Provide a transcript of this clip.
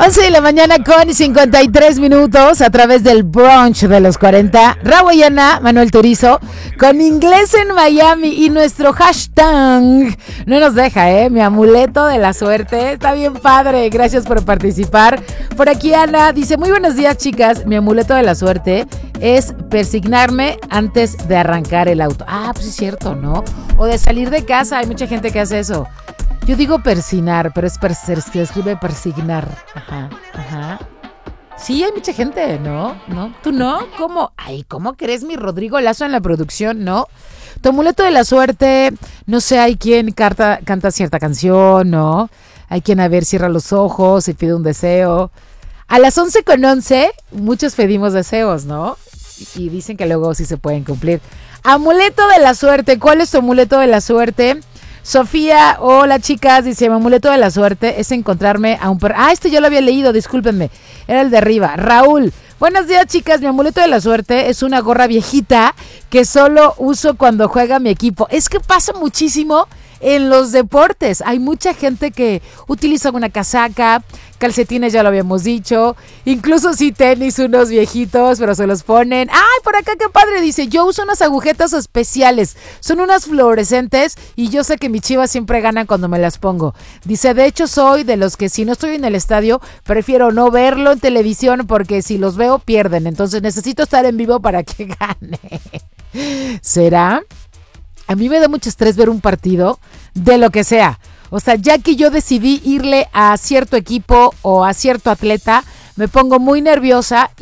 11 de la mañana con 53 minutos a través del brunch de los 40. Raúl y Ana, Manuel Turizo, con inglés en Miami y nuestro hashtag no nos deja, mi amuleto de la suerte. Está bien padre, gracias por participar. Por aquí Ana dice, muy buenos días chicas, mi amuleto de la suerte es persignarme antes de arrancar el auto. Ah, pues es cierto, ¿no? O de salir de casa, hay mucha gente que hace eso. Yo digo persinar, pero se escribe persignar. Ajá. Sí, hay mucha gente, ¿no? ¿Tú no? ¿Cómo? Ay, ¿cómo crees mi Rodrigo Lazo en la producción, no? Tu amuleto de la suerte, no sé, hay quien canta cierta canción, ¿no? Hay quien, a ver, cierra los ojos y pide un deseo. A las 11:11, muchos pedimos deseos, ¿no? Y dicen que luego sí se pueden cumplir. Amuleto de la suerte, ¿cuál es tu amuleto de la suerte? Sofía, hola chicas, dice, mi amuleto de la suerte es encontrarme a un perro. Ah, este yo lo había leído, discúlpenme, era el de arriba. Raúl, buenos días chicas, mi amuleto de la suerte es una gorra viejita que solo uso cuando juega mi equipo. Es que pasa muchísimo en los deportes, hay mucha gente que utiliza una casaca, calcetines, ya lo habíamos dicho, incluso sí tenis, unos viejitos, pero se los ponen. ¡Ay, por acá qué padre! Dice, yo uso unas agujetas especiales, son unas fluorescentes y yo sé que mis Chivas siempre ganan cuando me las pongo. Dice, de hecho soy de los que si no estoy en el estadio, prefiero no verlo en televisión porque si los veo pierden, entonces necesito estar en vivo para que gane. ¿Será? A mí me da mucho estrés ver un partido de lo que sea. O sea, ya que yo decidí irle a cierto equipo o a cierto atleta, me pongo muy nerviosa